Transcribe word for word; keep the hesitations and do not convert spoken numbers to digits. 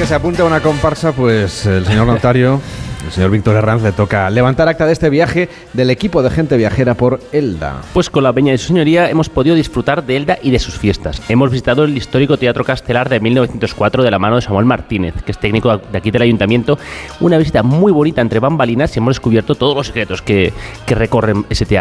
que se apunte a una comparsa, pues el señor notario, el señor Víctor Herranz, le toca levantar acta de este viaje del equipo de gente viajera por Elda. Pues con la peña de su señoría hemos podido disfrutar de Elda y de sus fiestas. Hemos visitado el histórico Teatro Castelar de mil novecientos cuatro de la mano de Samuel Martínez, que es técnico de aquí del ayuntamiento. Una visita muy bonita entre bambalinas y hemos descubierto todos los secretos que, que recorren ese teatro.